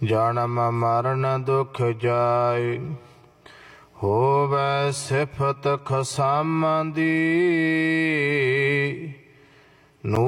ਜਨਮ ਮਰਨ ਦੁਖ ਜਾਇ। ਹੋਵੈ ਸਿਫਤ ਖਸਮਾਂ ਦੀ